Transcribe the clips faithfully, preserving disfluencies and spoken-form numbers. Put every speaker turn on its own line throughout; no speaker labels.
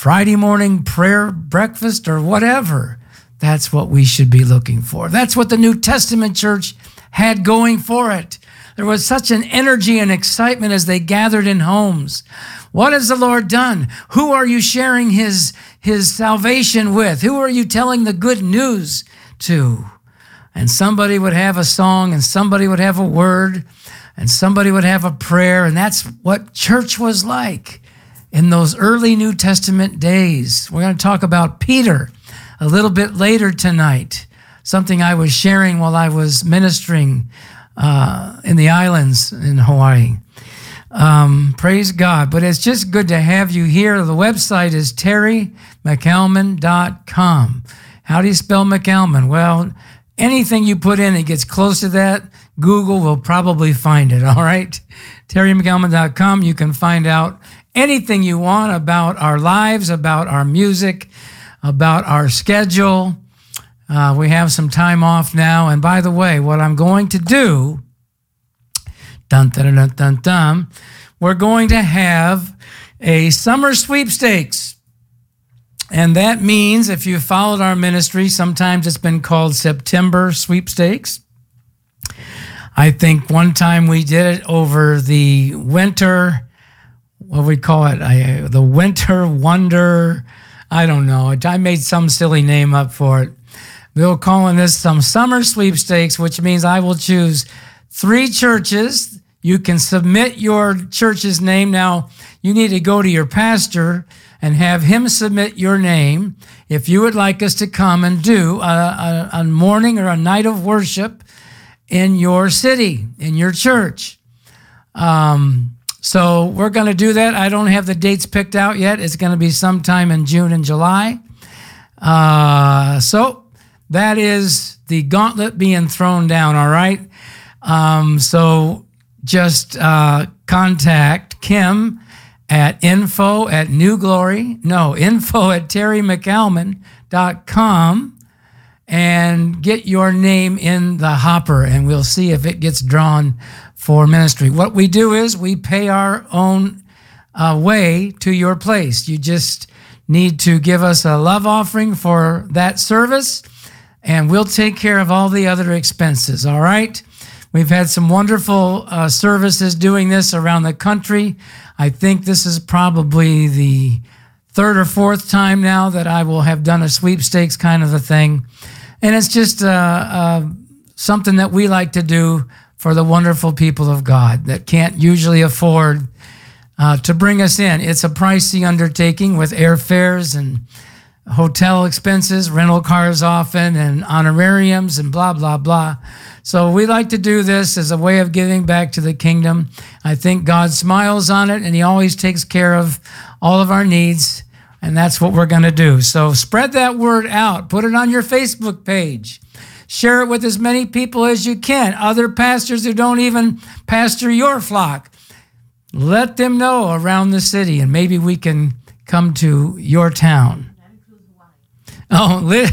Friday morning prayer breakfast or whatever. That's what we should be looking for. That's what the New Testament church had going for it. There was such an energy and excitement as they gathered in homes. What has the Lord done? Who are you sharing his, his salvation with? Who are you telling the good news to? And somebody would have a song, and somebody would have a word, and somebody would have a prayer, and that's what church was like in those early New Testament days. We're going to talk about Peter a little bit later tonight, something I was sharing while I was ministering uh, in the islands in Hawaii. Um, praise God. But it's just good to have you here. The website is terry mcalman dot com. How do you spell McAlman? Well, anything you put in that gets close to that, Google will probably find it, all right? terry mcalman dot com. You can find out anything you want about our lives, about our music, about our schedule. Uh, we have some time off now. And by the way, what I'm going to do, dun, dun, dun, dun, dun, we're going to have a summer sweepstakes. And that means if you followed our ministry, sometimes it's been called September sweepstakes. I think one time we did it over the winter, what do we call it? I, the winter wonder, I don't know. I made some silly name up for it. We're calling this some summer sweepstakes, which means I will choose three churches. You can submit your church's name. Now, you need to go to your pastor and have him submit your name if you would like us to come and do a, a, a morning or a night of worship in your city, in your church. Um, so we're going to do that. I don't have the dates picked out yet. It's going to be sometime in June and July. Uh, so that is the gauntlet being thrown down, all right? Um, so just uh, contact Kim at info at New Glory, no, info at terry mcalman dot com, and get your name in the hopper, and we'll see if it gets drawn for ministry. What we do is we pay our own uh, way to your place. You just need to give us a love offering for that service, and we'll take care of all the other expenses, all right? We've had some wonderful uh, services doing this around the country. I think this is probably the third or fourth time now that I will have done a sweepstakes kind of a thing. And it's just uh, uh, something that we like to do for the wonderful people of God that can't usually afford uh, to bring us in. It's a pricey undertaking with airfares and hotel expenses, rental cars often, and honorariums and blah, blah, blah. So we like to do this as a way of giving back to the kingdom. I think God smiles on it, and he always takes care of all of our needs, and that's what we're going to do. So spread that word out. Put it on your Facebook page. Share it with as many people as you can. Other pastors who don't even pastor your flock. Let them know around the city, and maybe we can come to your town. Oh, Liz,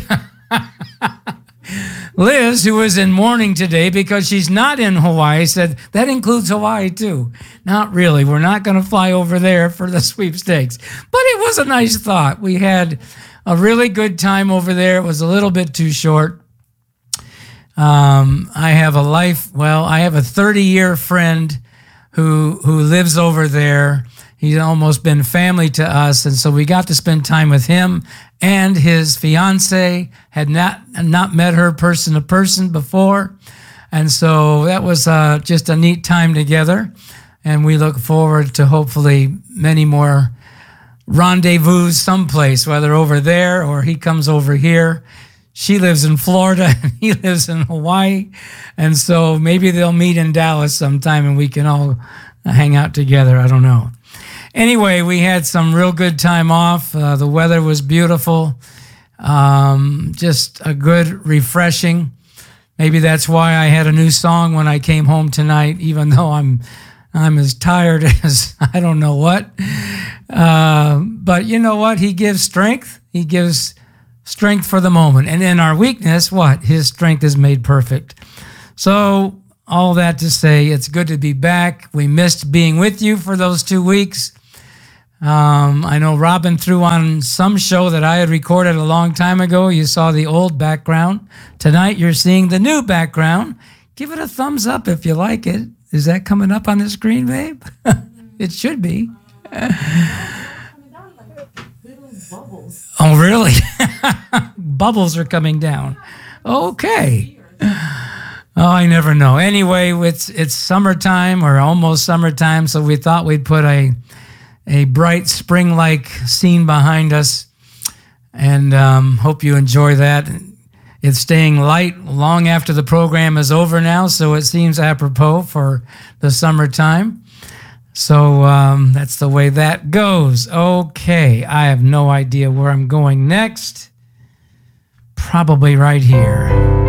Liz, who is in mourning today because she's not in Hawaii, said that includes Hawaii too. Not really. We're not going to fly over there for the sweepstakes. But it was a nice thought. We had a really good time over there. It was a little bit too short. Um, I have a life, well, I have a thirty-year friend who who lives over there. He's almost been family to us, and so we got to spend time with him and his fiance. Had not not met her person to person before, and so that was uh, just a neat time together. And we look forward to hopefully many more rendezvous someplace, whether over there or he comes over here. She lives in Florida and he lives in Hawaii, and so maybe they'll meet in Dallas sometime and we can all hang out together. I don't know. Anyway, we had some real good time off. Uh, the weather was beautiful. Um, just a good refreshing. Maybe that's why I had a new song when I came home tonight, even though I'm I'm as tired as I don't know what. Uh, but you know what? He gives strength. He gives strength for the moment. And in our weakness, what? His strength is made perfect. So all that to say, it's good to be back. We missed being with you for those two weeks. Um, I know Robin threw on some show that I had recorded a long time ago. You saw the old background. Tonight you're seeing the new background. Give it a thumbs up if you like it. Is that coming up on the screen, babe? It should be. Oh, really? Bubbles are coming down. Okay. Oh, I never know. Anyway, it's it's summertime or almost summertime, so we thought we'd put a a bright spring-like scene behind us, and um, hope you enjoy that. It's staying light long after the program is over now, so it seems apropos for the summertime. So um, that's the way that goes. Okay, I have no idea where I'm going next. Probably right here.